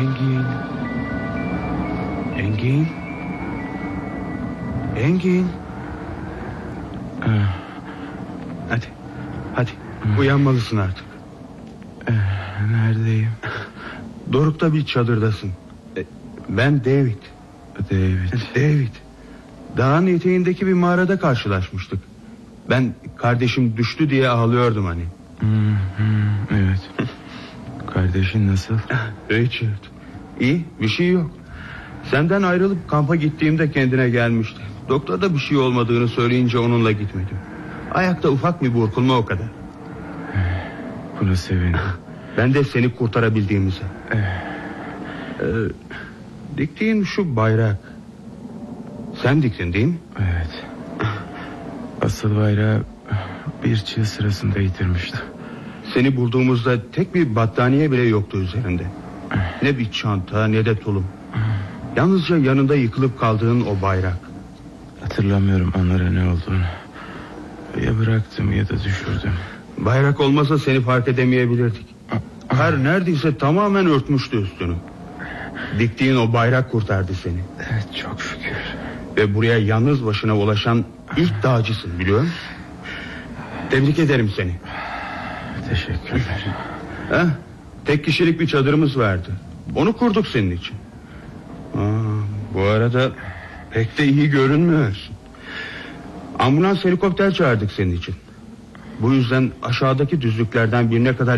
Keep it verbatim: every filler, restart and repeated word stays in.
Engin. Engin. Engin. Hadi. Hadi. Uyanmalısın artık. Neredeyim? Doruk'ta bir çadırdasın. Ben David. David. David. Dağın eteğindeki bir mağarada karşılaşmıştık. Ben kardeşim düştü diye ağlıyordum hani. Hmm, hmm, evet. Kardeşin nasıl? Richard. İyi, bir şey yok. Senden ayrılıp kampa gittiğimde kendine gelmişti. Doktor da bir şey olmadığını söyleyince onunla gitmedim. Ayakta ufak bir burkulma, o kadar. Buna sevindim. Ben de seni kurtarabildiğimize. ee, Diktiğin şu bayrak, sen diktin değil mi? Evet. Asıl bayrağı bir çığ sırasında yitirmiştim. Seni bulduğumuzda tek bir battaniye bile yoktu üzerinde. Ne bir çanta ne de tulum. Yalnızca yanında yıkılıp kaldığın o bayrak. Hatırlamıyorum onlara ne olduğunu. Ya bıraktım ya da düşürdüm. Bayrak olmasa seni fark edemeyebilirdik. Kar neredeyse tamamen örtmüştü üstünü. Diktiğin o bayrak kurtardı seni. Evet, çok şükür. Ve buraya yalnız başına ulaşan ilk dağcısın, biliyor musun? Tebrik ederim seni. Teşekkürler. Heh, tek kişilik bir çadırımız vardı. Onu kurduk senin için. Aa, bu arada pek de iyi görünmüyorsun. Ambulans, helikopter çağırdık senin için. Bu yüzden aşağıdaki düzlüklerden birine kadar